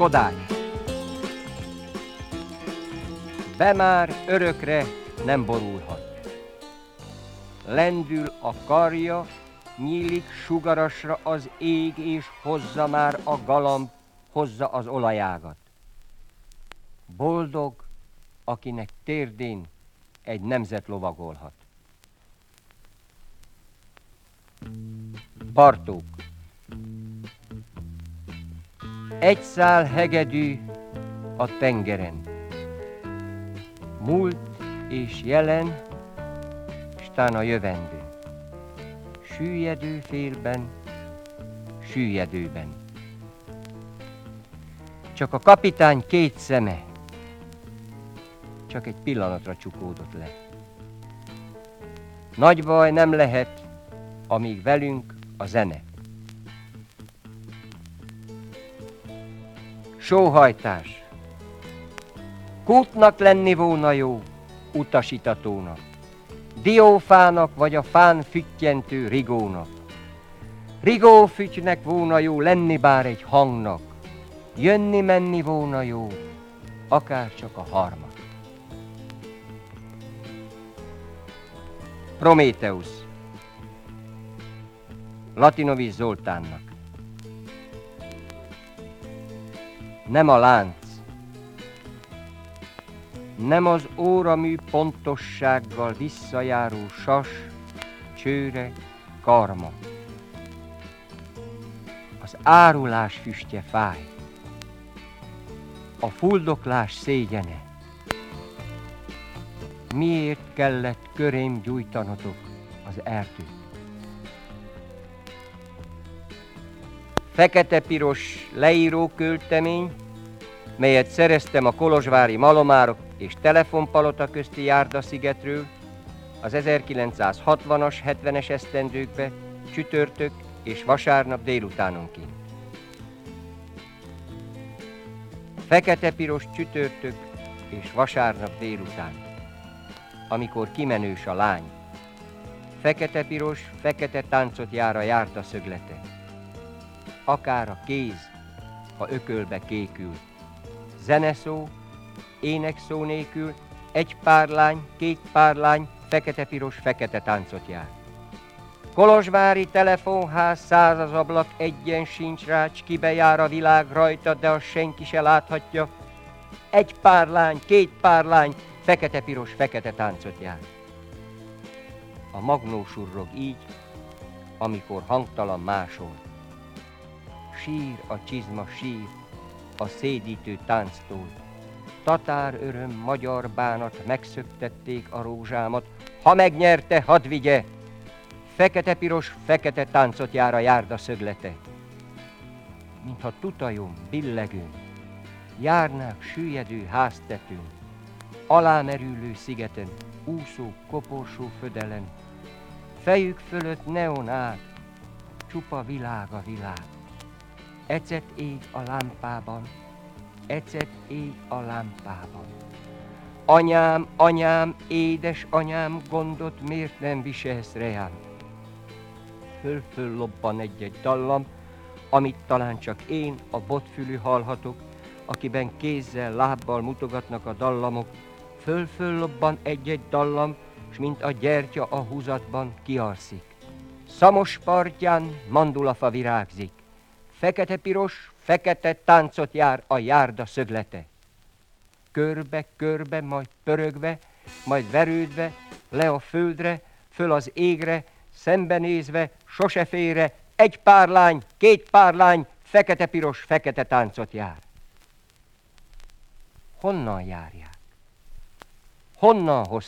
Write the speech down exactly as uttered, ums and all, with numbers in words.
Kodály. Be már örökre nem borulhat. Lendül a karja, nyílik sugarasra az ég, és hozza már a galamb, hozza az olajágat. Boldog, akinek térdén egy nemzet lovagolhat. Bartók. Egy szál hegedű a tengeren. Múlt és jelen, s tán a jövendő. Süllyedő félben, süllyedőben. Csak a kapitány két szeme, csak egy pillanatra csukódott le. Nagy baj nem lehet, amíg velünk a zene. Sóhajtás. Kútnak lenni volna jó, utasítatónak. Diófának vagy a fán füttyentő rigónak. Rigófütynek volna jó lenni bár egy hangnak. Jönni-menni volna jó, akár csak a harmat. Prométeusz. Latinovics Zoltánnak. Nem a lánc, nem az óramű pontossággal visszajáró sas, csőre, karma. Az árulás füstje fáj, a fuldoklás szégyene. Miért kellett körém gyújtanotok az erdőt? Fekete-piros leíró költemény, melyet szereztem a kolozsvári Malomárok és Telefonpalota közti Járdaszigetről az ezerkilencszázhatvanas, hetvenes esztendőkbe csütörtök és vasárnap délutánonként. Fekete-piros csütörtök és vasárnap délután, amikor kimenős a lány. Fekete-piros, fekete táncot jár a járda szöglete. Akár a kéz, ha ökölbe kékül. Zeneszó, énekszó nélkül, egy pár lány, két pár lány, fekete-piros, fekete táncot jár. Kolozsvári telefonház, százas ablak, egyen sincs rá, s kibe jár a világ rajta, de azt senki se láthatja. Egy pár lány, két pár lány, fekete-piros, fekete táncot jár. A magnó surrog így, amikor hangtalan másol. Sír a csizma, sír a szédítő tánctól. Tatár öröm, magyar bánat, megszöktették a rózsámat. Ha megnyerte, hadd vigye! Fekete-piros, fekete táncot jár a járda szöglete. Mintha tutajom, billegőn, járnák süllyedő háztetőn, alámerülő szigeten, úszó, koporsó födelen, fejük fölött neon ág, csupa világ a világ. Ecet ég a lámpában, ecet ég a lámpában. Anyám, anyám, édes anyám, gondot miért nem viselsz reám? Föl-föl lobban egy-egy dallam, amit talán csak én, a botfülű hallhatok, akiben kézzel, lábbal mutogatnak a dallamok. Föl-föl lobban egy-egy dallam, s mint a gyertya a húzatban kialszik. Szamos partján mandulafa virágzik. Fekete-piros, fekete táncot jár a járda szöglete. Körbe-körbe, majd pörögve, majd verődve, le a földre, föl az égre, szembenézve, sose félre, egy pár lány, két pár lány, fekete-piros, fekete táncot jár. Honnan járják? Honnan hozták?